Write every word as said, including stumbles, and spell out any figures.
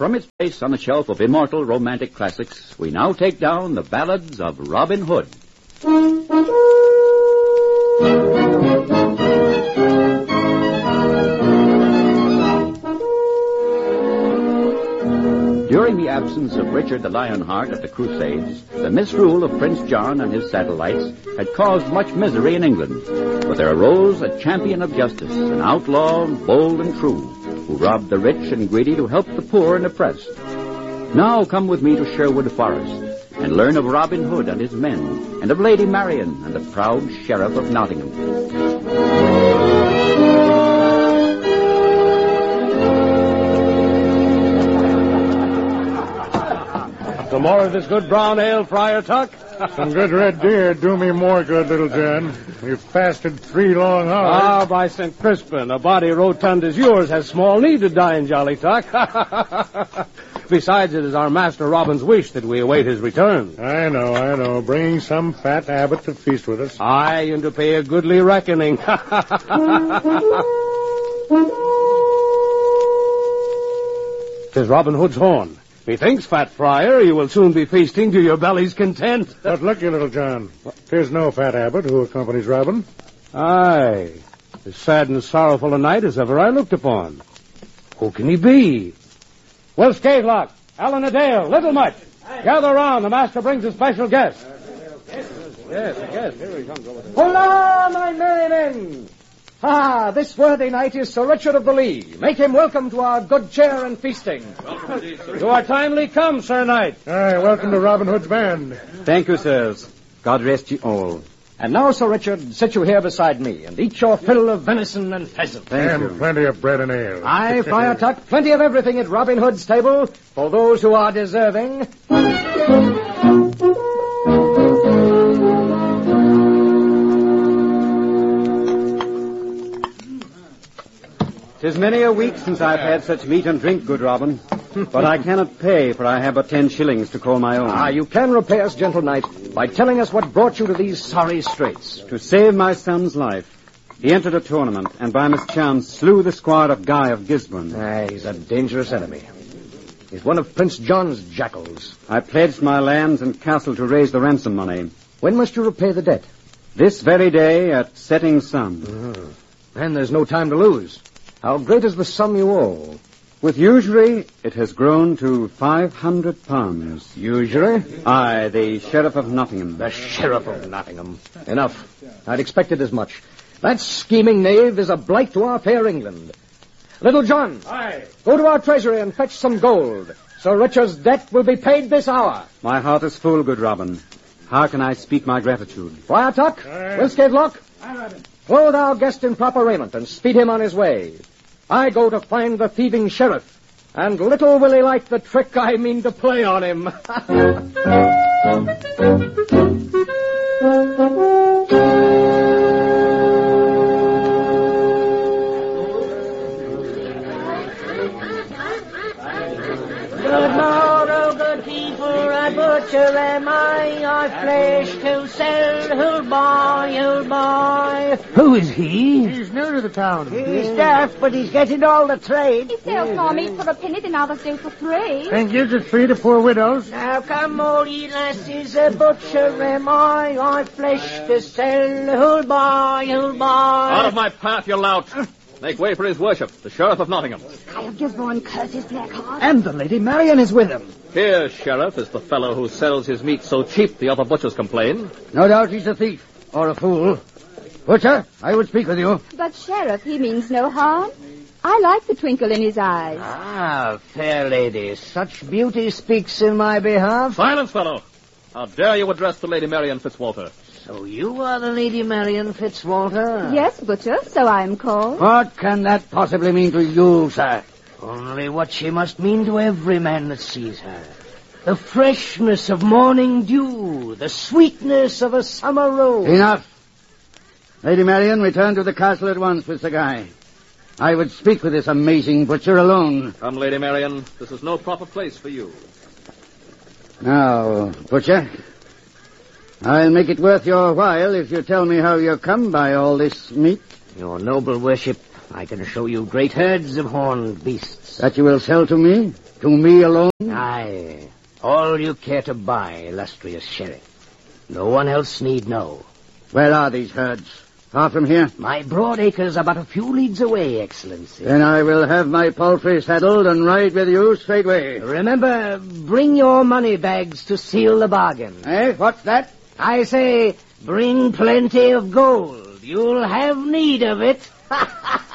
from its place on the shelf of immortal romantic classics, we now take down the ballads of Robin Hood. During the absence of Richard the Lionheart at the Crusades, the misrule of Prince John and his satellites had caused much misery in England. But there arose a champion of justice, an outlaw bold and true, who robbed the rich and greedy to help the poor and oppressed. Now come with me to Sherwood Forest and learn of Robin Hood and his men, and of Lady Marian and the proud Sheriff of Nottingham. Some more of this good brown ale, Friar Tuck? Some good red deer do me more good, Little John. We've fasted three long hours. Ah, by Saint Crispin, a body rotund as yours has small need to dine, Jolly Tuck. Besides, it is our master Robin's wish that we await his return. I know, I know. Bringing some fat abbot to feast with us. Aye, and to pay a goodly reckoning. Tis Robin Hood's horn. Methinks, fat friar, you will soon be feasting to your belly's content. But look you, Little John. 'Tis no fat abbot who accompanies Robin. Aye, as sad and sorrowful a night as ever I looked upon. Who can he be? Will Scavelock, Alan Adale, Little Much, gather round. The master brings a special guest. Yes, yes, here he comes over there. Hola, my merry men! Ah, this worthy knight is Sir Richard of the Lee. Make him welcome to our good cheer and feasting. Welcome indeed, sir. You are timely come, Sir Knight. Aye, welcome to Robin Hood's band. Thank you, sirs. God rest you all. And now, Sir Richard, sit you here beside me and eat your fill of venison and pheasant. Thank and you. Plenty of bread and ale. Aye, Friar Tuck, plenty of everything at Robin Hood's table for those who are deserving. Tis many a week since I've had such meat and drink, good Robin. But I cannot pay, for I have but ten shillings to call my own. Ah, you can repay us, gentle knight, by telling us what brought you to these sorry straits. To save my son's life, he entered a tournament, and by mischance slew the squire of Guy of Gisborne. Aye, he's a dangerous enemy. He's one of Prince John's jackals. I pledged my lands and castle to raise the ransom money. When must you repay the debt? This very day at setting sun. Mm. Then there's no time to lose. How great is the sum you owe? With usury, it has grown to five hundred pounds. Usury? Aye, the Sheriff of Nottingham. The Sheriff of Nottingham. Enough. I'd expected as much. That scheming knave is a blight to our fair England. Little John. Aye. Go to our treasury and fetch some gold. Sir Richard's debt will be paid this hour. My heart is full, good Robin. How can I speak my gratitude? Friar Tuck, Will Scavelock, clothe our guest in proper raiment and speed him on his way. I go to find the thieving sheriff, and little will he like the trick I mean to play on him. Good morrow, good people, a butcher am I, I've flesh to sell, who'll buy, who'll buy. Who is he? He's new to the town. He's deaf, but he's getting all the trade. He sells more meat for a penny than others do for three. And gives it free to poor widows. Now come all ye lassies, a butcher am I, I've flesh to sell, who'll buy, who'll buy. Out of my path, you lout. Make way for his worship, the Sheriff of Nottingham. Guy of Gisborne, curse his black heart. And the Lady Marian is with him. Here, Sheriff, is the fellow who sells his meat so cheap the other butchers complain. No doubt he's a thief, or a fool. Butcher, I would speak with you. But, Sheriff, he means no harm. I like the twinkle in his eyes. Ah, fair lady, such beauty speaks in my behalf. Silence, fellow. How dare you address the Lady Marian Fitzwalter? So you are the Lady Marian Fitzwalter? Yes, Butcher, so I am called. What can that possibly mean to you, sir? Only what she must mean to every man that sees her. The freshness of morning dew, the sweetness of a summer rose. Enough. Lady Marian, return to the castle at once with Sir Guy. I would speak with this amazing butcher alone. Come, Lady Marian, this is no proper place for you. Now, butcher, I'll make it worth your while if you tell me how you come by all this meat. Your noble worship, I can show you great herds of horned beasts. That you will sell to me? To me alone? Aye. All you care to buy, illustrious sheriff. No one else need know. Where are these herds? Far from here? My broad acres are but a few leagues away, Excellency. Then I will have my palfrey saddled and ride with you straightway. Remember, bring your money bags to seal the bargain. Eh? What's that? I say, bring plenty of gold. You'll have need of it.